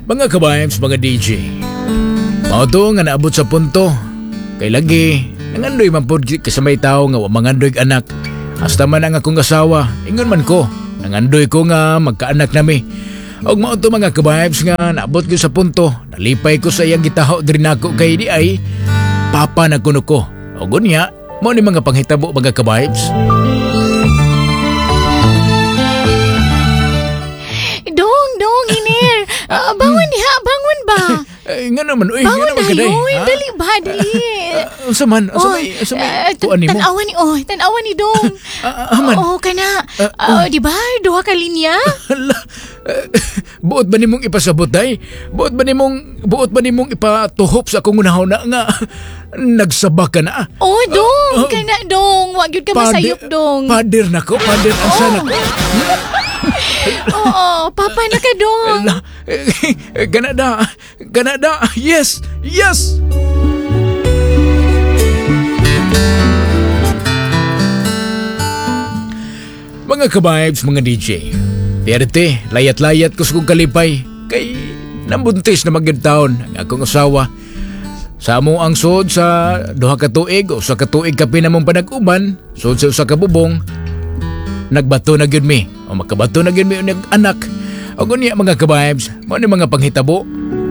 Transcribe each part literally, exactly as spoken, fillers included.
Mga ka-vibes, mga D J, mao to nga naabot sa punto. Kay lagi, nangandoy man po kasamay tao nga wa mangandoy anak. Hasta man ang akong asawa, ingon man ko, nangandoy ko nga magkaanak nami. Og mao to mga ka-vibes nga naabot ko sa punto, nalipay ko sa iyang gitaho diri nako kay di ay papa na kuno ko. Og unya, mao ni mga panghitabo mga ka-vibes. Dong, dong, Hiner. Uh, bangon diha, bangon ba? Ay, nga naman, uy, bangon nga naman kaday. Bangon na, dali ba, dali. Uh, Asa man, asa may, asa may, tuan ni mo. Tanawan ni, oh, tanawan ni Dong. Ah, man. Oo, kana. Uh, di ba, duha ka linya? Hala, buot ba nimong ipasabot ay? Buot ba nimong, buot ba nimong ipatuhop sa akong unahon na nga nagsabak ka na? Oh, Dong, kana, Dong. Wag yun ka masayop, Dong. Pader na ko, pader ang sana ko. Oo, papa na ka, Dong. Kanada, Kanada, yes, yes! Mga ka-vibes, mga D J, tiyarte, layat-layat ko sa kong kalipay, kay nambuntis na magid taon ang akong asawa. Sa amo ang sod sa duha ka tuig o sa katuig kapi namong panag-uban, sod sa usa ka bubong, nagbato na gyud mi o makabato na gyud mi og anak. Og unya mga ka-vibes, mao ni mga panghitabo.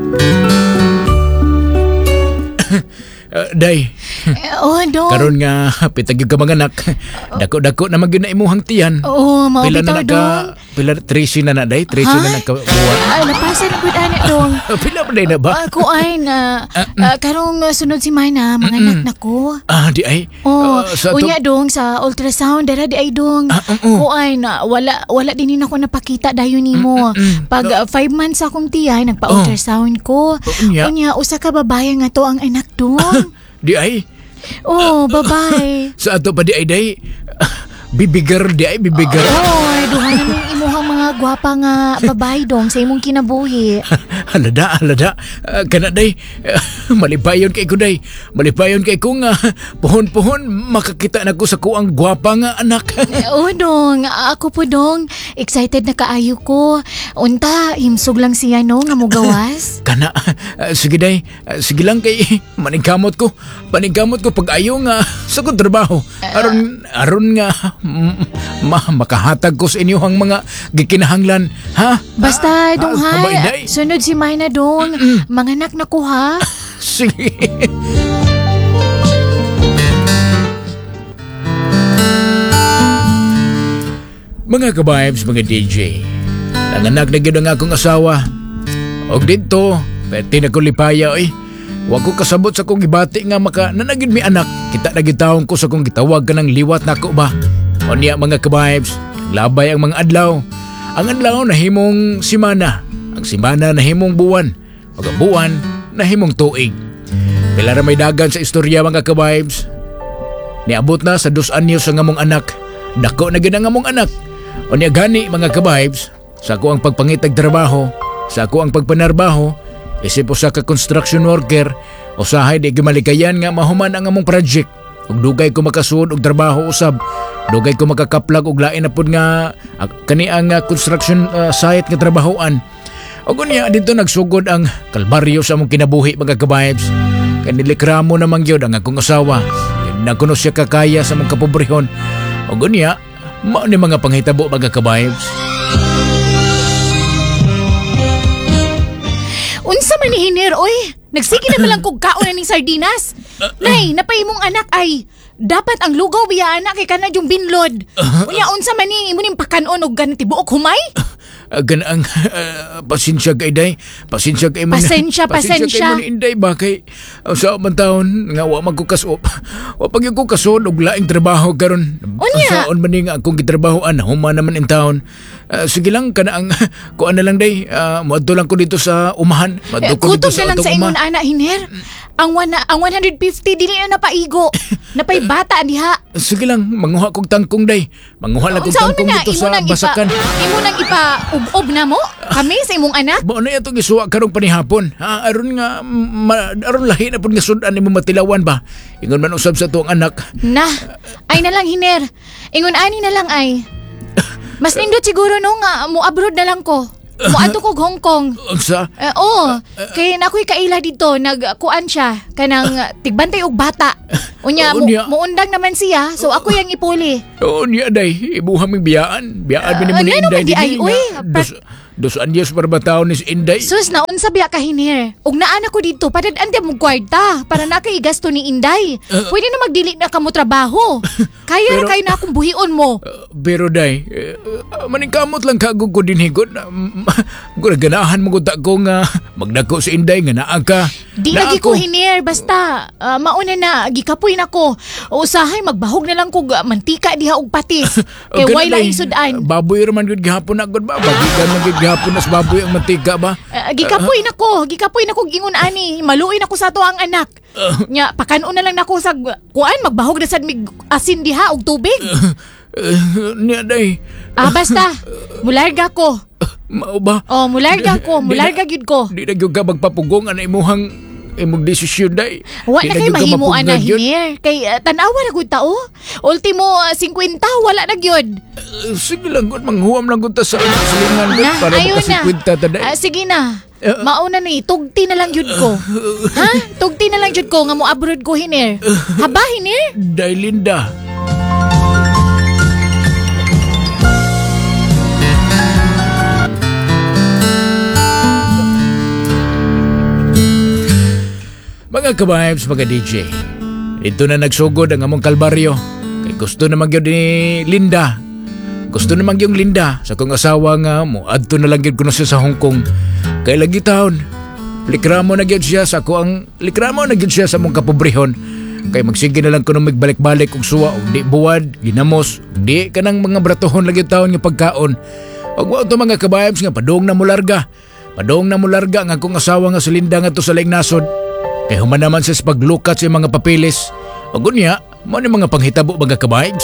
Uh, day. Oh, Dong. Karon nga pitag yung ka mga anak. Dako-dako na magyud na imuhang tiyan. Oo, mao Pila bitaw, na Dong. naka, pila trisi na na day, trisi na nakabuhat. Ah, napasan gud ana, Dong. Pila pa day na ba? Ah, kuan na uh, karong uh, sunod si Mana, mga anak nako. Ah, di ay. Oh, Ah, sa unya to- Dong sa ultrasound dara di ay Dong. Ah, mm, mm. Kuan na wala wala din ako napakita dayon nimo. Pag uh, five months akong tiyan nagpa-ultrasound ko. unya. Unya usa ka babaye nga to ang anak Dong. Di ay. Oh, babae. Sa ato pa di ay day. Bibigar di ay, bibigar. Oy, duha na ning imuhang mga gwapa nga babae Dong sa imong kinabuhi. Halada, halada. Uh, kana day. Uh, malipayon kay ko day. Malipayon kay ko nga puhon-puhon makakita na ko sa kuang gwapa nga anak. Oo, Dong. Ako po, Dong. Excited na kaayo ko. Unta, himsog lang siya, no, nga mo gawas. Kana, uh, sige day. Uh, sige lang kay maningkamot ko. Paningkamot ko pag ayaw nga sa kong trabaho. Aron, aron nga mm, ma, makahatag ko sa inyo ang mga gikinahanglan. Ha? Basta, Ah, Dong, ah, ha? sabay, day. Sunod si Mayna, Dong. Manganak na ko, ha? Sige. Mga ka-vibes, mga D J, nanganak na gyud ang akong asawa. Og dito, pwede na ko lipaya, oy. Wa ko kasabot sa kong gibati nga maka nanagid mi anak. Kita na gitawon ko sa kong gitawag ka ng liwat nako ba. O niya mga ka-vibes, labay ang mga adlaw. Ang adlaw nahimong simana, ang simana nahimong buwan, ug ang buwan nahimong tuig. Pila ra may dagan sa istorya mga ka-vibes. Niabot na sa dos anyos ang among anak. Dako na gyud ang among anak. O niya gani mga ka-vibes, sa ako ang pagpangitag trabaho, sa ako ang pagpanarbaho, isip usa ka construction worker, usahay di gimalikayan nga mahuman ang among project. Ug dugay ko makasuod og trabaho usab. Dugay ko makakaplag og lain na pud nga uh, kani ang uh, construction uh, site nga trabahoan. Ug unya dito nagsugod ang kalbaryo sa among kinabuhi mga ka-vibes. Kanilikramo naman gyud ang akong asawa. Na kuno siya kakaya sa among kapobrehon. Ug unya mao ni mga panghitabo mga ka-vibes. Unsa man ni Hiner, oy? Nagsige na malang kog kaon ning sardinas. Nay, napay imong anak ay dapat ang lugaw biya anak kay kana yung binlod. Unya unsa man ni imo ning pakanon og ganang tibuok humay? Uh, ganang uh, pasensya kay day. Pasensya kay mo. Pasensya, Pasensya pasensya. kay mo ni Inday ba kay uh, sa man taon nga wa man ko kasop. Wa pag ko kasod og laing trabaho karon. Unya? Saon man ni nga akong gitrabahoan human naman in town. Uh, sige lang kana ang kuan na lang day. Uh, Moadto lang ko dito sa umahan. Eh, Moadto ko dito kutob na lang atong sa uma. imong ana Hiner. Ang one, ang one hundred fifty dili na napaigo. Napay bata diha. Sige lang, manguha kog tangkong day. Manguha lang kog Unsaon tangkong man na dito imo sa nang basakan. ipa imo nang ipa ub-ob na mo kami sa imong anak? Bo na ito gisuwa karong panihapon. Ha, aron nga ma, aron lahi na pud nga sudan nimo matilawan ba. Ingon man usab sa tuong anak. Na, ay na lang Hiner. Ingon ani na lang ay. Mas nindot siguro no nga mo abroad na lang ko. Muadto ko Hong Kong. Unsa? Uh, oo, kay nakoy kaila dito, nagkuan siya, kanang uh, tigbantay og bata. Unya, Oo, mu- niya. muundang naman siya, so ako yung ipuli. Oo niya, day. Ibuha ming biyaan. Biyaan Ah, uh, ni mo ni ano Inday. man di ay, dinhi uy, nga. Dos, dos anyos para ba taon ni si Inday? Sus, naon sa biya ka hinir. Ug naan ako dito, padadaan di mo kwarta, para na kay gasto ni Inday. Pwede na magdili na kamo trabaho. Kaya Pero- na kayo na akong buhion mo. Uh, pero day, uh, maningkamot lang kagug ko din higot. Kung ganahan mo ko ko nga magdako si Inday nga naa ka. Di Na lagi ko ako- hinir, basta ah, mauna na, gikapoy na ko. Usahay, magbahog na lang ko mantika diha og patis. Kay Oh, ganun, way lang day. isudan. Baboy raman gud gihapon na gud ba? Baboy ka man gud gihapon nas baboy ang mantika ba? Uh, gikapoy na ko, gikapoy na ko gingon ani, maluoy na ko sa to ang anak. Nya pakanon na lang nako sa kuan, magbahog na sad mig asin diha og tubig. Uh, niya day. Ah basta, mularga ko. Mao ba? Oh, mularga ko, Di- di mularga na- gyud ko. Di na gyud ka magpapugong ana imuhang imong desisyon day. Wa Di na kay gyud ka mahimuan na mapugnan yun. hinir. Kay uh, tanawa na gud tao. Ultimo uh, fifty wala na gyud. Uh, sige lang gud manghuam lang gud ta sa silingan gud Na, para ayun na. makasikwenta ta day. Ah, sige na. Uh, Mauna ni, tugti na lang jud ko. Ha? Tugti na lang jud ko nga mo abroad ko hinir. Haba hinir? Day Linda. Mga ka-vibes, mga D J, ito na nagsugod ang among kalbaryo. Kay gusto naman yun ni Linda. Gusto naman yung Linda sa kong asawa nga mo. Adto na lang yun ko na siya sa Hong Kong. Kay lagi taon. Likramo na yun siya sa ko ang likramo na yun siya sa mong kapobrehon. Kay magsige na lang ko nung magbalik-balik og suwa og di buwad, ginamos, di ka ng mga bratohon lagi taon nga pagkaon. Og wa to mga ka-vibes nga padong na mo larga. Padong na mo larga nga kong asawa nga si Linda nga to sa laing nasod. Kay human naman siya sa paglukat sa mga papilis. O gunya, mo ni mga panghitabo mga kabibes.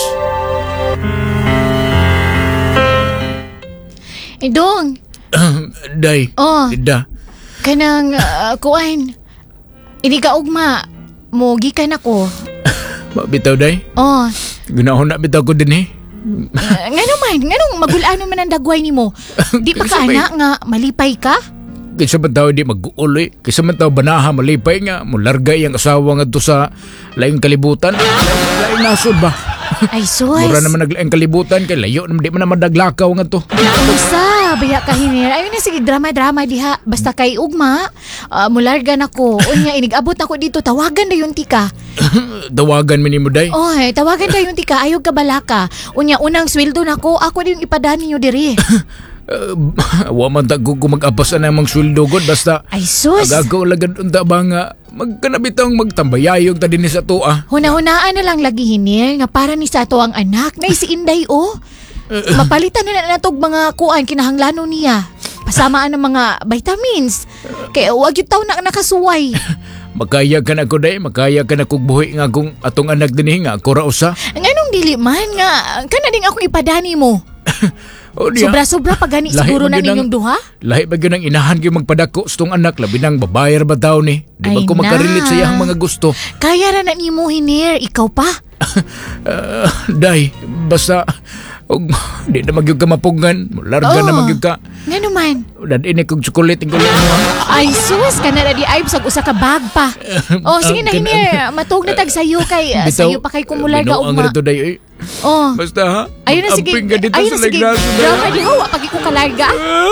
Idong, Day, Oh. Linda. kanang uh, kuan. Inigaugma, mo gikan ako. Mabitaw, Day. Oh, Gunahon na bitaw ko din eh. uh, ngano man, nganong magulano man ang dagway nimo? Di pa ka Kasi may- ana nga malipay ka? Kaysa man tao di mag-uol eh. Kaysa man tao banaha malipay nga. Mularga yung asawa nga to sa laing kalibutan. Laing nasod ba? Ay sus. Mura naman naglaing kalibutan. Kay layo naman di man naman daglakaw nga to. Nausa, baya ka hinir. Ayun na sige, drama-drama diha. Basta kay ugma, uh, mularga na ko. Unya, inigabot ako dito, tawagan na yung tika. Tawagan mo ni mo, Day. Oy, tawagan na yung tika, ayog ka balaka. Unya, unang sweldo na ko, ako din ipadani nyo diri. Uh, wa man ta ko mag-apas na namang sweldo god basta Ay sus. agago lagad unta ba nga magkanabitang magtambayayog ta dinhi sa tuwa. Hunahunaan na lang lagi hinir, nga para ni sa ato ang anak, na si Inday o. Mapalitan na na natog mga kuan, kinahanglano niya. Pasamaan ng mga vitamins. Kaya wag yung tao na nakasuway. Makaya ka na ko, Day, makaya ka na kog buhi nga kung atong anak dinhi nga ako ra usa. Nganong dili man nga, kanading akong ipadani mo. O diya, Sobra-sobra pa gani Lahi siguro man na yun ang- ninyong duha? lahi ba gyud ang inahan gyud magpadako sa tong anak labi nang babayar ba daw ni. Di ba Ay ko na. makarelate sa iyang mga gusto. Kaya ra na nimo hinir, ikaw pa. Ah, Day, basta og di na magyud ka mapugngan, larga na Oo. magyud ka. Nga naman. Dad ini kog chocolate ingol mo. Ay sus, ka na di ay sa usa ka bag pa. Oh, sige na Ang- hinir, matug na tag sayo kay uh, Bitaw, sayo pa kay kumular ka binuang ugma. rito, Day. Ay, Oh. basta ha. Ayun na sige. Amping ka dito Ayun sa na sige. Lagnaso, Day. Drama di hawa pag iko kalarga.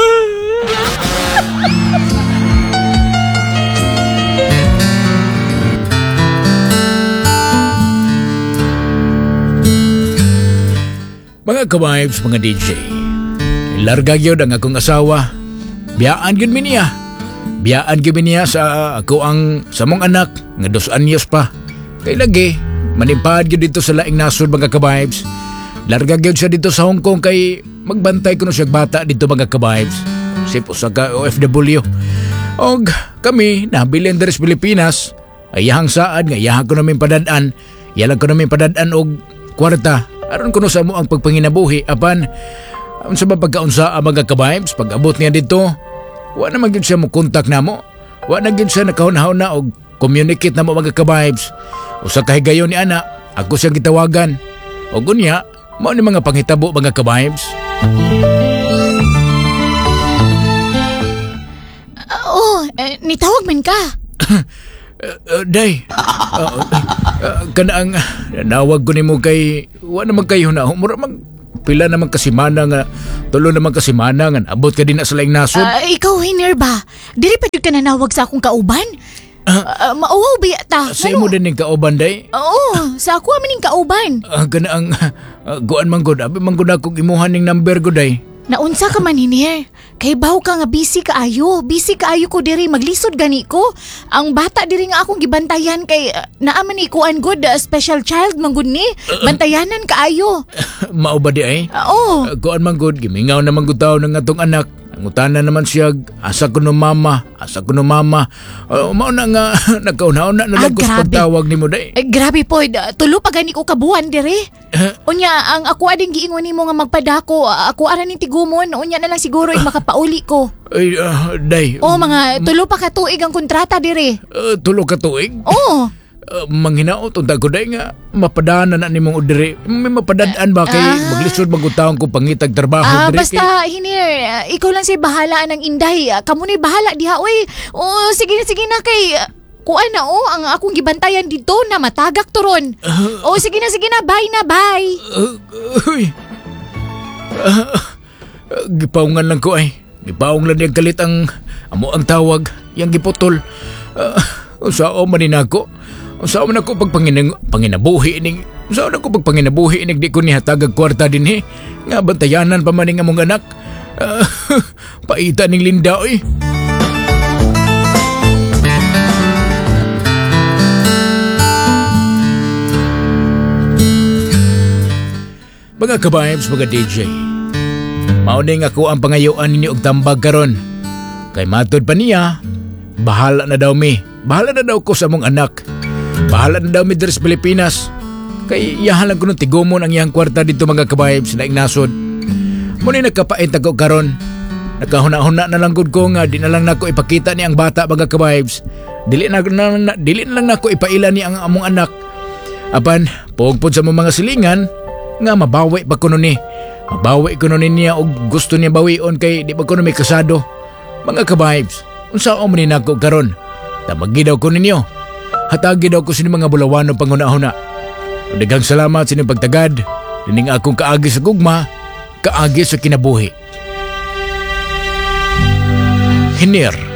Mga ka-vibes, mga D J, larga gyud ang akong asawa. Biyaan gyud mi niya. Biyaan gyud mi niya sa ako ang sa mong anak nga dos anyos pa. Kay lagi manimpad gyud dito sa laing nasod mga ka-vibes. Larga gyud siya dito sa Hong Kong kay magbantay kuno siya bata dito mga ka-vibes. Sip usa ka O F W. Og kami nabilin diri sa Pilipinas. Ayahang saad nga iyahang ko namin padad-an. Iyalang ko namin padad-an og kwarta. Aron kuno sa mo ang pagpanginabuhi apan unsa ba pagkaunsa ang mga ka-vibes pag abot niya dito wa na magyud siya mo kontak namo wa na gyud siya nakahon-hon na og communicate na mo mga ka-vibes usa ka higayon ni ana ako siyang gitawagan og unya mao ni mga panghitabo mga ka-vibes. Eh, nitawag man ka. Uh, uh, day, uh, uh, kanaang nawag ko nimo kay wa naman kayo na humura mag pila naman kasimana nga tulo naman kasimana nga abot ka din na sa laing nasod. Ah, ikaw, Hiner ba? Diri pa jud ka nanawag sa akong kauban? Uh, mauwaw ba ta? Sa imo din ning kauban day? Oo, sa ako man ning kauban. Uh, kanaang uh, guan man gud abi man gud akong imuhan ning number ko day. Naunsa ka man, Hiner? Kay baw ka nga busy kaayo. Busy kaayo ko diri maglisod gani ko. Ang bata diri nga akong gibantayan kay uh, naaman ni kuan good uh, special child man gud ni. Bantayanan kaayo. Mao ba di ay? Oo. Uh, kuan man gud gimingaw naman gud tawo ng atong anak. Ngutana naman siya, asa ko no mama, asa ko no mama. Uh, mao na nga nagkauna-una na lang ko sa pagtawag nimo day. Eh, grabe po, uh, tulo pa gani ko kabuan diri. Uh, unya ang ako ading giingon nimo nga magpadako, uh, ako ara ning tigumon, unya na lang siguro ig makapauli ko. Ay, uh, day. Oh, mga tulo pa ka tuig ang kontrata diri. Uh, tulo ka tuig? Oo. Uh, manghinaot unta ko day nga mapadana na nimong udiri. May mapadadaan ba kay Ah. maglisod magutaon ko pangitag trabaho Ah, diri basta, Hinir, uh, ikaw lang si bahala ng Inday. Uh, kamu ni bahala diha, oy. Oh, sige na, sige na kay... Uh, kuan na, oh, ang akong gibantayan dito na matagak turon. Uh, oh, sige na, sige na, bye na, bye. Uh, uy. Uh, uh, gipaungan lang ko ay. Gipaung lang yung kalit ang amo ang tawag, yang giputol. Uh, Usao man ako. Usao man ako pag panginang, panginabuhi ning. Usao man ako pag panginabuhi ning di ko ni hatagag kwarta din he. Nga bantayanan pa man ning among anak. Uh, paita ning Linda oy. Mga kabahibs, mga D J, mauning ako ang pangayuan ninyo og tambag karon. Kay matod pa niya, bahala na daw mi. Bahala na daw ko sa mong anak. Bahala na daw mi diri sa Pilipinas. Kay iyahan lang ko ng tigumon ang iyang kwarta dito mga kabahibs na ignasod. Muna nagkapait ako karon. Nakahuna-huna na lang gud ko nga di na lang nako ipakita ni ang bata mga kabahibs. Dili na, na, na dili na lang nako ipaila ni ang among anak. Apan, pugpod sa mga silingan, nga mabawi ba kuno ni mabawi kuno niya og gusto niya bawion kay di ba kuno may kasado. Mga kabahibs, unsa man ni nako karon tamagi daw ko ninyo, hatagi daw ko sa mga bulawan ng panguna-huna. Daghang salamat sa inyong pagtagad dining akong kaagi sa gugma, kaagi sa kinabuhi. Hinir.